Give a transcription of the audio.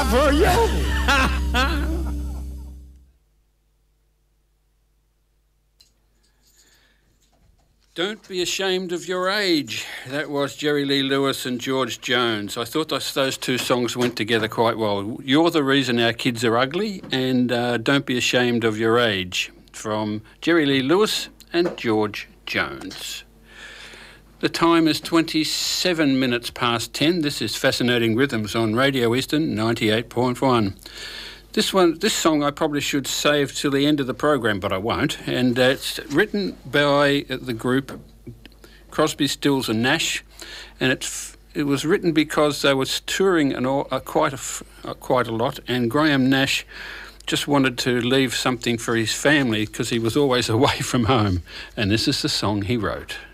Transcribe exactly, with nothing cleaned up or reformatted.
for a yodel. Don't be ashamed of your age. That was Jerry Lee Lewis and George Jones. I thought those, those two songs went together quite well. You're the Reason Our Kids Are Ugly and uh, Don't Be Ashamed of Your Age from Jerry Lee Lewis and George Jones. The time is twenty-seven minutes past ten. This is Fascinating Rhythms on Radio Eastern ninety-eight point one. This one, this song I probably should save till the end of the program, but I won't. And uh, it's written by the group Crosby, Stills and Nash, and it's it was written because they was touring an, uh, quite a uh, quite a lot, and Graham Nash just wanted to leave something for his family because he was always away from home, and this is the song he wrote.